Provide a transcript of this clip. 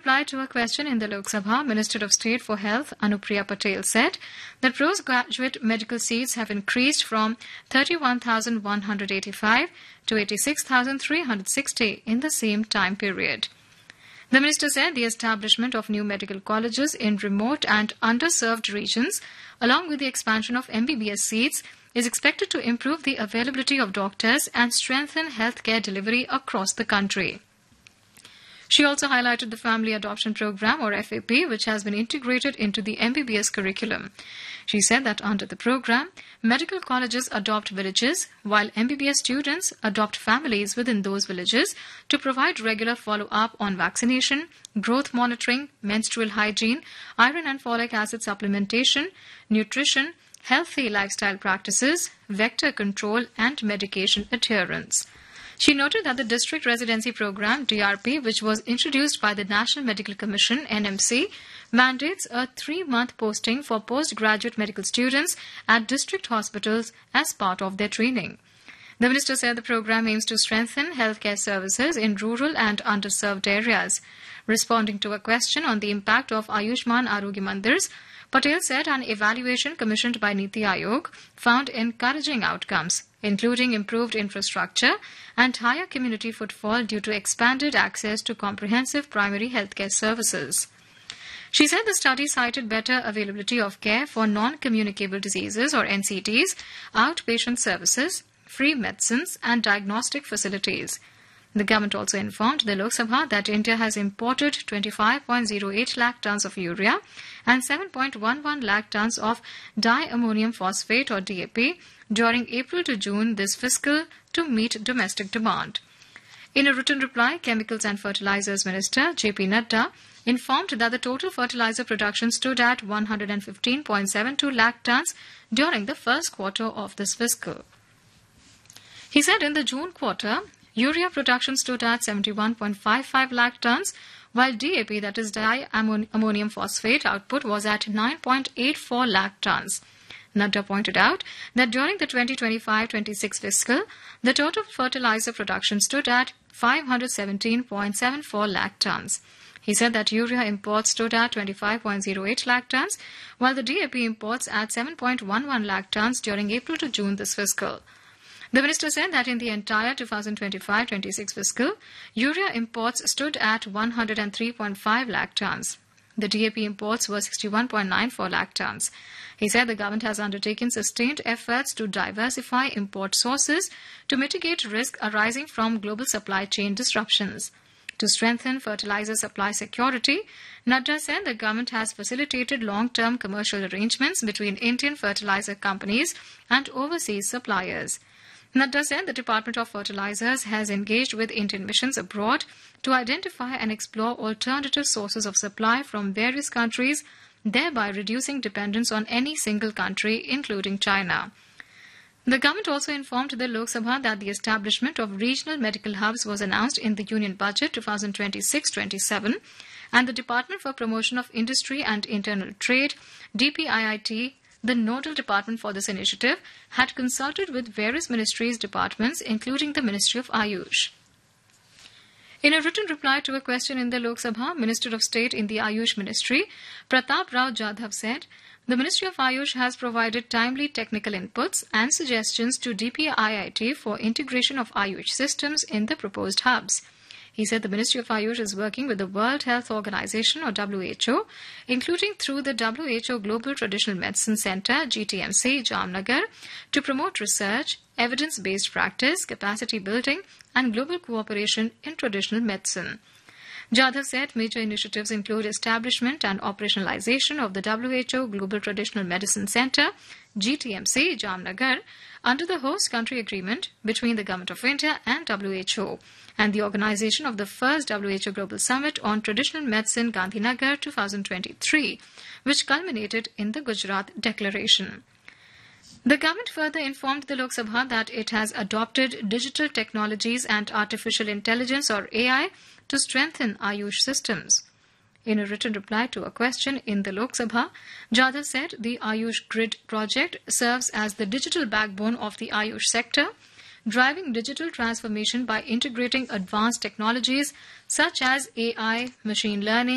reply to a question in the Lok Sabha, Minister of State for Health Anupriya Patel said that postgraduate medical seats have increased from 31,185 to 86,360 in the same time period. The minister said the establishment of new medical colleges in remote and underserved regions, along with the expansion of MBBS seats, is expected to improve the availability of doctors and strengthen healthcare delivery across the country. She also highlighted the Family Adoption Program, or FAP, which has been integrated into the MBBS curriculum. She said that under the program, medical colleges adopt villages, while MBBS students adopt families within those villages to provide regular follow-up on vaccination, growth monitoring, menstrual hygiene, iron and folic acid supplementation, nutrition, healthy lifestyle practices, vector control, and medication adherence. She noted that the District Residency Program, DRP, which was introduced by the National Medical Commission, NMC, mandates a 3-month posting for postgraduate medical students at district hospitals as part of their training. The minister said the program aims to strengthen healthcare services in rural and underserved areas. Responding to a question on the impact of Ayushman Arogya Mandirs, Patel said an evaluation commissioned by Niti Aayog found encouraging outcomes, including improved infrastructure and higher community footfall due to expanded access to comprehensive primary healthcare services. She said the study cited better availability of care for non-communicable diseases, or NCDs, outpatient services, free medicines and diagnostic facilities. The government also informed the Lok Sabha that India has imported 25.08 lakh tons of urea and 7.11 lakh tons of diammonium phosphate, or DAP, during April to June this fiscal to meet domestic demand. In a written reply, Chemicals and Fertilizers Minister J.P. Nadda informed that the total fertilizer production stood at 115.72 lakh tons during the first quarter of this fiscal. He said in the June quarter, urea production stood at 71.55 lakh tons, while DAP, that is diammonium phosphate, output was at 9.84 lakh tons. Nadda pointed out that during the 2025-26 fiscal, the total fertilizer production stood at 517.74 lakh tons. He said that urea imports stood at 25.08 lakh tons, while the DAP imports at 7.11 lakh tons during April to June this fiscal. The minister said that in the entire 2025-26 fiscal, urea imports stood at 103.5 lakh tons. The DAP imports were 61.94 lakh tons. He said the government has undertaken sustained efforts to diversify import sources to mitigate risk arising from global supply chain disruptions. To strengthen fertilizer supply security, Nadda said the government has facilitated long-term commercial arrangements between Indian fertilizer companies and overseas suppliers. Nadda said the Department of Fertilizers has engaged with Indian missions abroad to identify and explore alternative sources of supply from various countries, thereby reducing dependence on any single country, including China. The government also informed the Lok Sabha that the establishment of regional medical hubs was announced in the Union Budget 2026-27, and the Department for Promotion of Industry and Internal Trade, DPIIT, the nodal department for this initiative, had consulted with various ministries' departments, including the Ministry of Ayush. In a written reply to a question in the Lok Sabha, Minister of State in the Ayush Ministry, Pratap Rao Jadhav, said the Ministry of Ayush has provided timely technical inputs and suggestions to DPIIT for integration of Ayush systems in the proposed hubs. He said the Ministry of Ayush is working with the World Health Organization, or WHO, including through the WHO Global Traditional Medicine Center, GTMC, Jamnagar, to promote research, evidence-based practice, capacity building, and global cooperation in traditional medicine. Jadhav said major initiatives include establishment and operationalization of the WHO Global Traditional Medicine Center, GTMC, Jamnagar, under the host country agreement between the Government of India and WHO, and the organization of the first WHO Global Summit on Traditional Medicine, Gandhinagar 2023, which culminated in the Gujarat Declaration. The government further informed the Lok Sabha that it has adopted digital technologies and artificial intelligence, or AI, to strengthen Ayush systems. In a written reply to a question in the Lok Sabha, Jadhav said the Ayush Grid project serves as the digital backbone of the Ayush sector, driving digital transformation by integrating advanced technologies such as AI, machine learning,